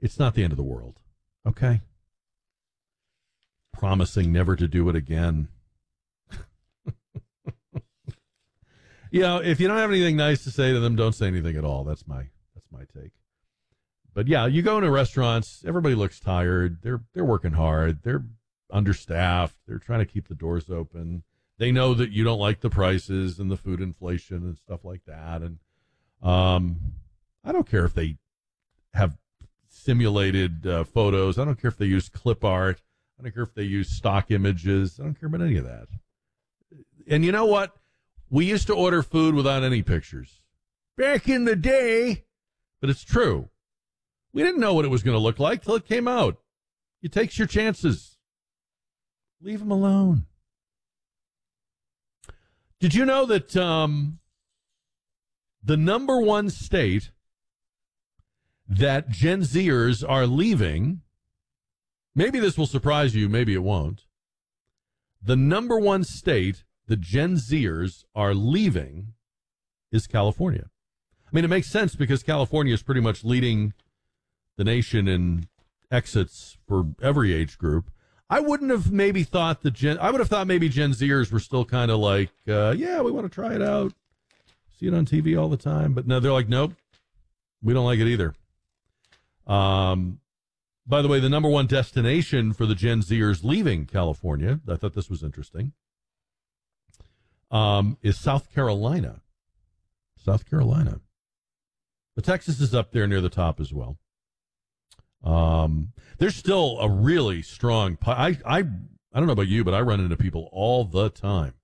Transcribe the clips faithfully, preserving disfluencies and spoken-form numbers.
It's not the end of the world. Okay? Promising never to do it again. You know, if you don't have anything nice to say to them, don't say anything at all. That's my that's my take. But yeah, you go into restaurants, everybody looks tired. They're they're working hard. They're understaffed. They're trying to keep the doors open. They know that you don't like the prices and the food inflation and stuff like that. And um, I don't care if they have simulated uh, photos. I don't care if they use clip art. I don't care if they use stock images. I don't care about any of that. And you know what? We used to order food without any pictures back in the day, but it's true. We didn't know what it was going to look like till it came out. You take your chances. Leave them alone. Did you know that um, the number one state that Gen Zers are leaving, maybe this will surprise you, maybe it won't, the number one state the Gen Zers are leaving is California. I mean, it makes sense because California is pretty much leading the nation in exits for every age group. I wouldn't have maybe thought the Gen, I would have thought maybe Gen Zers were still kind of like, uh, yeah, we want to try it out. See it on T V all the time. But no, they're like, nope, we don't like it either. Um, by the way, the number one destination for the Gen Zers leaving California, I thought this was interesting, Um, is South Carolina. South Carolina. But Texas is up there near the top as well. Um, there's still a really strong... I, I, I don't know about you, but I run into people all the time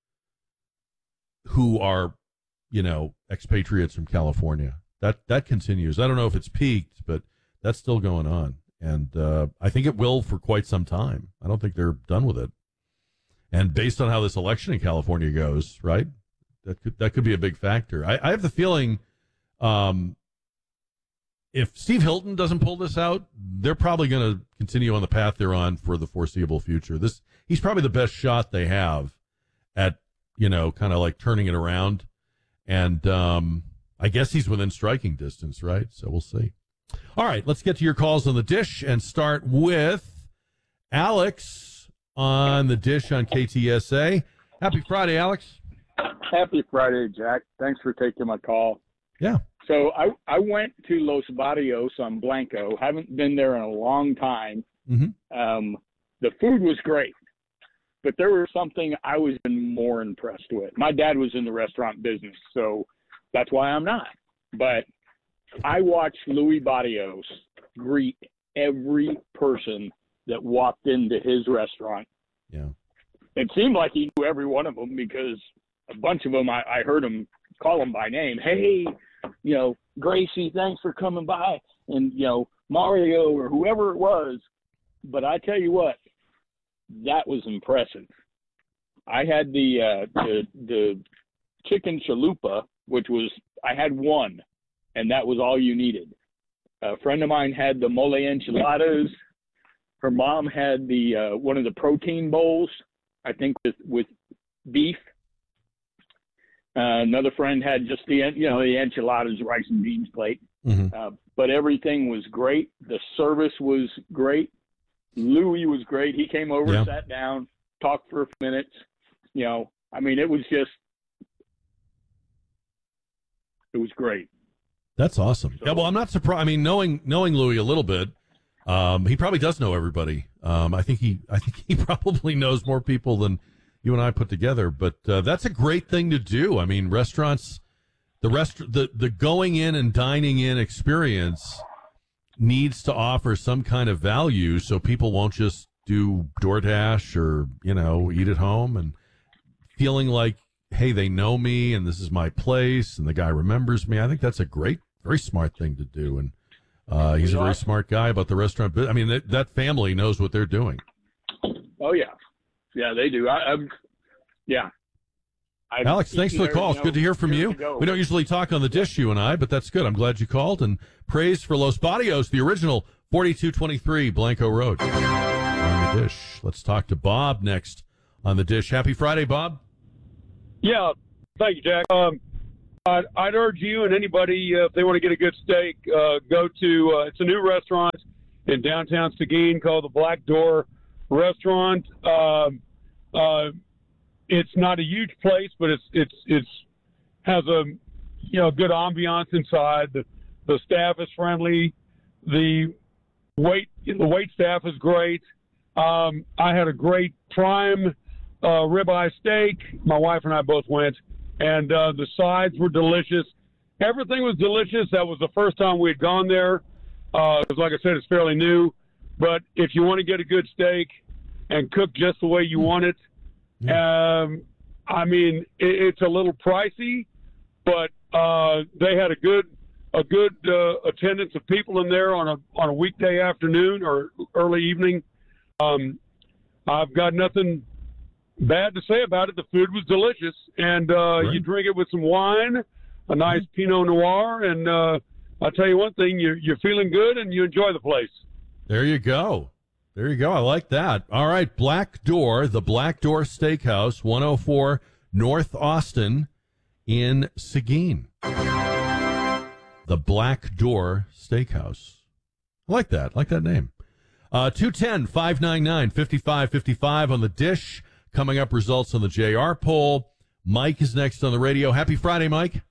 who are, you know, expatriates from California. That that continues. I don't know if it's peaked, but that's still going on. And uh, I think it will for quite some time. I don't think they're done with it. And based on how this election in California goes, right, that could, that could be a big factor. I, I have the feeling um, if Steve Hilton doesn't pull this out, they're probably going to continue on the path they're on for the foreseeable future. This he's probably the best shot they have at, you know, kind of like turning it around. And um, I guess he's within striking distance, right? So we'll see. All right, let's get to your calls on the dish and start with Alex on the dish on K T S A. Happy Friday, Alex. Happy Friday, Jack. Thanks for taking my call. Yeah. So I, I went to Los Barrios on Blanco. Haven't been there in a long time. Mm-hmm. Um, the food was great, but there was something I was even more impressed with. My dad was in the restaurant business, so that's why I'm not. But I watched Louis Barrios greet every person that walked into his restaurant. Yeah. It seemed like he knew every one of them because a bunch of them, I, I heard him call them by name. Hey, you know, Gracie, thanks for coming by. And, you know, Mario or whoever it was. But I tell you what, that was impressive. I had the, uh, the, the chicken chalupa, which was, I had one, and that was all you needed. A friend of mine had the mole enchiladas. Her mom had the uh, one of the protein bowls, I think with with beef. Uh, another friend had just the you know the enchiladas, rice and beans plate. Mm-hmm. Uh, but everything was great. The service was great. Louis was great. He came over, yeah. sat down, talked for a few minutes. You know, I mean, it was just it was great. That's awesome. So, yeah, well, I'm not surprised. I mean, knowing knowing Louis a little bit. Um, he probably does know everybody. Um, I think he, I think he probably knows more people than you and I put together. But uh, that's a great thing to do. I mean, restaurants, the rest, the the going in and dining in experience needs to offer some kind of value, so people won't just do DoorDash or you know eat at home and feeling like, hey, they know me and this is my place and the guy remembers me. I think that's a great, very smart thing to do. And Uh, he's a very smart guy about the restaurant. But I mean, that, that family knows what they're doing. Oh yeah, yeah, they do. I, I'm, yeah. I've Alex, thanks for the call. It's good to hear from you. We don't usually talk on the dish, you and I, but that's good. I'm glad you called. And praise for Los Barrios, the original forty-two twenty-three Blanco Road. On the dish. Let's talk to Bob next on the dish. Happy Friday, Bob. Yeah, thank you, Jack. Um, I'd, I'd urge you and anybody, uh, if they want to get a good steak, uh, go to, uh, it's a new restaurant in downtown Seguin called the Black Door Restaurant. Um, uh, it's not a huge place, but it's, it's, it's has a, you know, good ambiance inside. The, the staff is friendly. The wait, the wait staff is great. Um, I had a great prime uh, ribeye steak. My wife and I both went, and uh, the sides were delicious. Everything was delicious. That was the first time we had gone there. Uh, 'cause like I said, it's fairly new. But if you want to get a good steak and cook just the way you want it, yeah. um, I mean, it, it's a little pricey, but uh, they had a good a good uh, attendance of people in there on a on a weekday afternoon or early evening. Um, I've got nothing bad to say about it. The food was delicious, and uh, right. you drink it with some wine, a nice mm-hmm. Pinot Noir, and uh, I'll tell you one thing, you're, you're feeling good and you enjoy the place. There you go. There you go. I like that. All right, Black Door, the Black Door Steakhouse, one oh four North Austin in Seguin. The Black Door Steakhouse. I like that. I like that name. Uh, two one zero, five nine nine, five five five five on the dish. Coming up, results on the J R poll. Mike is next on the radio. Happy Friday, Mike.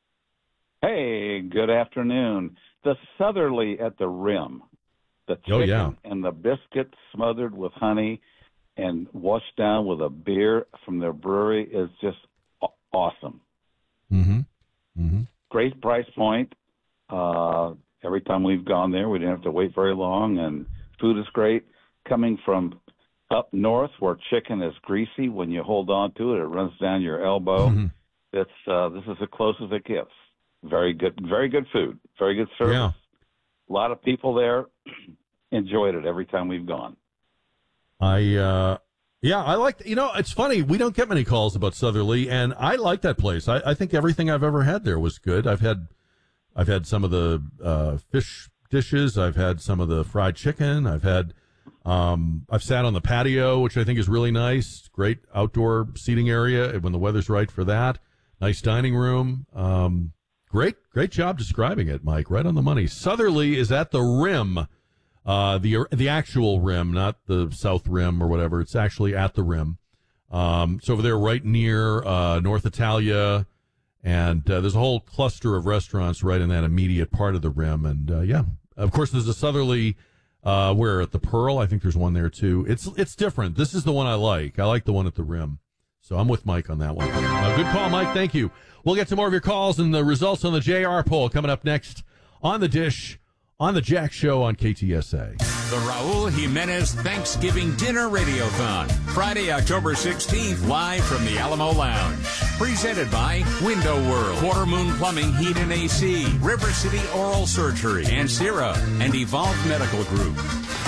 Hey, good afternoon. The Southerly at the Rim. The chicken oh, yeah. and the biscuit smothered with honey and washed down with a beer from their brewery is just awesome. Mm-hmm. Mm-hmm. Great price point. Uh, every time we've gone there, we didn't have to wait very long, and food is great. Coming from up north where chicken is greasy, when you hold on to it, it runs down your elbow. Mm-hmm. It's, uh, this is the closest it gets. Very good, very good food, very good service. Yeah. A lot of people there enjoyed it every time we've gone. I, uh, yeah, I like, you know, it's funny. We don't get many calls about Southerly, and I like that place. I, I think everything I've ever had there was good. I've had, I've had some of the uh, fish dishes. I've had some of the fried chicken. I've had, um, I've sat on the patio, which I think is really nice. Great outdoor seating area when the weather's right for that. Nice dining room. Um, great, great job describing it, Mike. Right on the money. Southerly is at the Rim. Uh, the the actual Rim, not the South Rim or whatever. It's actually at the Rim. Um, it's over there right near uh, North Italia, and uh, there's a whole cluster of restaurants right in that immediate part of the Rim. And uh, yeah, of course, there's a Southerly uh, where at the Pearl. I think there's one there too. It's it's different. This is the one I like. I like the one at the Rim. So I'm with Mike on that one. Uh, good call, Mike. Thank you. We'll get to more of your calls and the results on the J R poll coming up next on the Dish. On the Jack Show on K T S A. The Raul Jimenez Thanksgiving Dinner Radiothon. Friday, October sixteenth, live from the Alamo Lounge. Presented by Window World, Quarter Moon Plumbing, Heat and A C, River City Oral Surgery, Ancira, and Evolve Medical Group.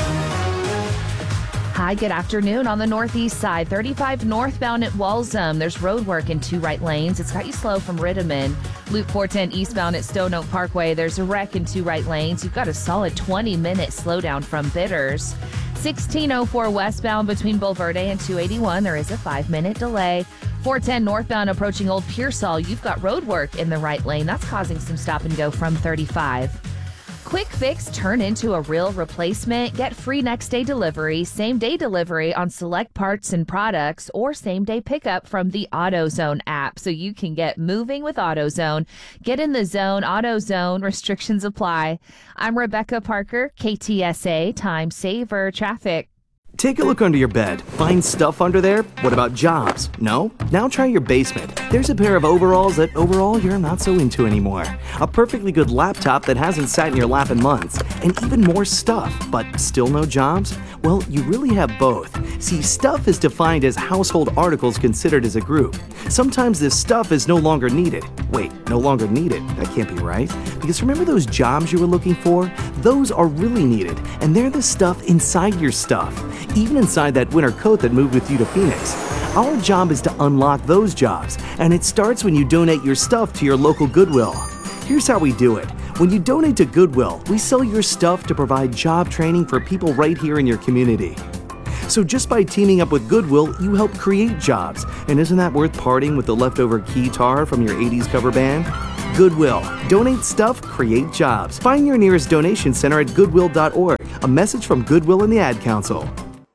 Hi, good afternoon. On the northeast side, thirty-five northbound at Walzum. There's road work in two right lanes. It's got you slow from Rittiman. Loop four ten eastbound at Stone Oak Parkway. There's a wreck in two right lanes. You've got a solid twenty minute slowdown from Bitters. sixteen oh four westbound between Bulverde and two eighty-one. There is a five minute delay. four ten northbound approaching Old Pearsall. You've got road work in the right lane. That's causing some stop and go from thirty-five. Quick Fix turn into a real replacement. Get free next day delivery, same day delivery on select parts and products, or same day pickup from the AutoZone app so you can get moving with AutoZone. Get in the zone, AutoZone, restrictions apply. I'm Rebecca Parker, K T S A, Time Saver Traffic. Take a look under your bed. Find stuff under there? What about jobs? No? Now try your basement. There's a pair of overalls that overall you're not so into anymore. A perfectly good laptop that hasn't sat in your lap in months. And even more stuff, but still no jobs? Well, you really have both. See, stuff is defined as household articles considered as a group. Sometimes this stuff is no longer needed. Wait, no longer needed? That can't be right. Because remember those jobs you were looking for? Those are really needed, and they're the stuff inside your stuff. Even inside that winter coat that moved with you to Phoenix. Our job is to unlock those jobs, and it starts when you donate your stuff to your local Goodwill. Here's how we do it. When you donate to Goodwill, we sell your stuff to provide job training for people right here in your community. So just by teaming up with Goodwill, you help create jobs. And isn't that worth parting with the leftover keytar from your eighties cover band? Goodwill. Donate stuff, create jobs. Find your nearest donation center at goodwill dot org. A message from Goodwill and the Ad Council.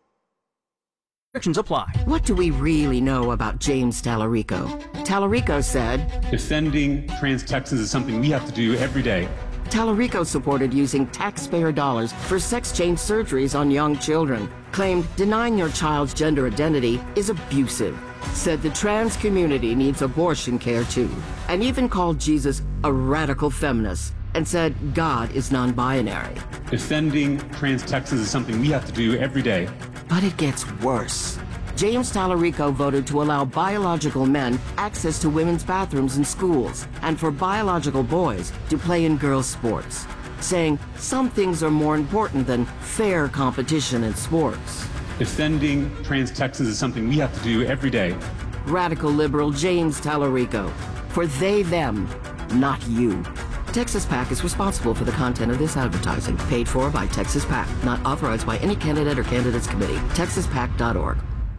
Restrictions apply. What do we really know about James Tallarico? Tallarico said, defending trans Texans is something we have to do every day. Tallarico supported using taxpayer dollars for sex change surgeries on young children, claimed denying your child's gender identity is abusive, said the trans community needs abortion care too, and even called Jesus a radical feminist, and said God is non-binary. Defending trans Texans is something we have to do every day. But it gets worse. James Tallarico voted to allow biological men access to women's bathrooms in schools and for biological boys to play in girls' sports, saying some things are more important than fair competition in sports. Defending trans Texans is something we have to do every day. Radical liberal James Tallarico. For they, them, not you. Texas PAC is responsible for the content of this advertising, paid for by Texas PAC, not authorized by any candidate or candidates committee. texas pac dot org.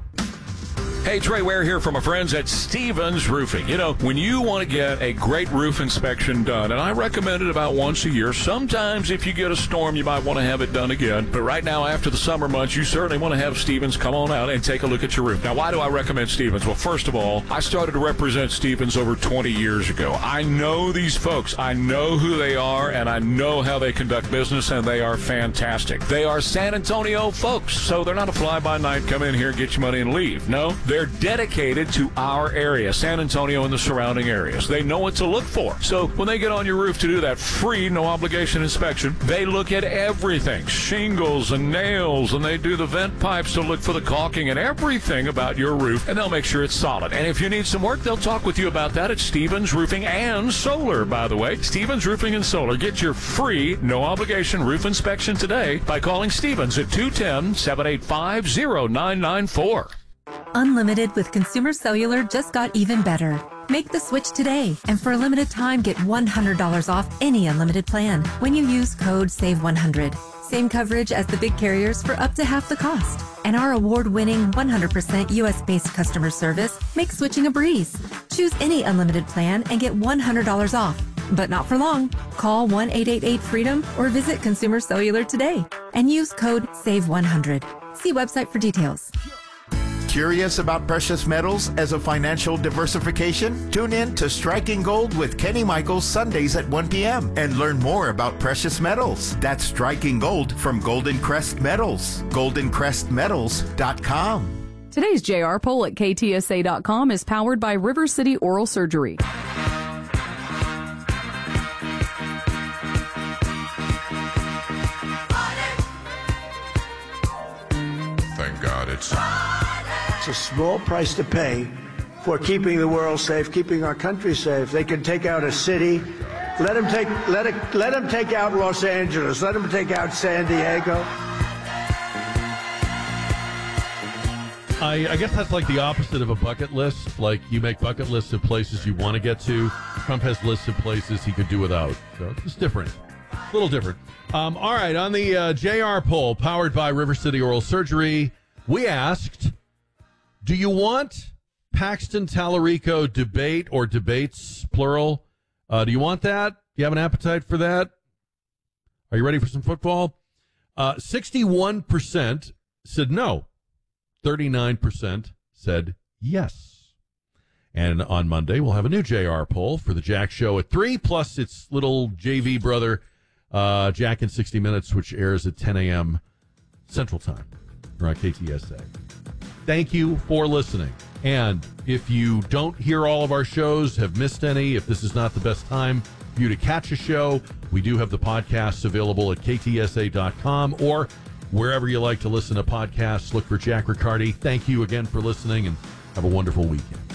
Hey, Trey Ware here from my friends at Stevens Roofing. You know, when you want to get a great roof inspection done, and I recommend it about once a year, sometimes if you get a storm, you might want to have it done again. But right now, after the summer months, you certainly want to have Stevens come on out and take a look at your roof. Now, why do I recommend Stevens? Well, first of all, I started to represent Stevens over twenty years ago. I know these folks. I know who they are, and I know how they conduct business, and they are fantastic. They are San Antonio folks, so they're not a fly-by-night, come in here, get your money, and leave. No, they're dedicated to our area, San Antonio and the surrounding areas. They know what to look for. So when they get on your roof to do that free, no-obligation inspection, they look at everything, shingles and nails, and they do the vent pipes to look for the caulking and everything about your roof, and they'll make sure it's solid. And if you need some work, they'll talk with you about that at Stevens Roofing and Solar, by the way. Stevens Roofing and Solar. Get your free, no-obligation roof inspection today by calling Stevens at two one zero, seven eight five, zero nine nine four. Unlimited with Consumer Cellular just got even better. Make the switch today, and for a limited time, get one hundred dollars off any unlimited plan when you use code save one hundred. Same coverage as the big carriers for up to half the cost. And our award-winning one hundred percent U S-based customer service makes switching a breeze. Choose any unlimited plan and get one hundred dollars off. But not for long. Call one eight eight eight freedom or visit Consumer Cellular today and use code save one hundred. See website for details. Curious about precious metals as a financial diversification? Tune in to Striking Gold with Kenny Michaels Sundays at one p.m. and learn more about precious metals. That's Striking Gold from Golden Crest Metals. golden crest metals dot com. Today's J R poll at K T S A dot com is powered by River City Oral Surgery. Thank God it's... It's a small price to pay for keeping the world safe, keeping our country safe. They can take out a city. Let them take let it let them take out Los Angeles. Let them take out San Diego. I, I guess that's like the opposite of a bucket list. Like you make bucket lists of places you want to get to. Trump has lists of places he could do without. So it's different. A little different. Um, all right, on the uh, J R poll, powered by River City Oral Surgery, we asked, do you want Paxton Tallarico debate or debates, plural? Uh, do you want that? Do you have an appetite for that? Are you ready for some football? Uh, sixty-one percent said no. thirty-nine percent said yes. And on Monday, we'll have a new J R poll for the Jack Show at three, plus its little J V brother, uh, Jack in sixty minutes, which airs at ten a.m. Central Time on K T S A. Thank you for listening. And if you don't hear all of our shows, have missed any, if this is not the best time for you to catch a show, we do have the podcasts available at K T S A dot com or wherever you like to listen to podcasts. Look for Jack Riccardi. Thank you again for listening, and have a wonderful weekend.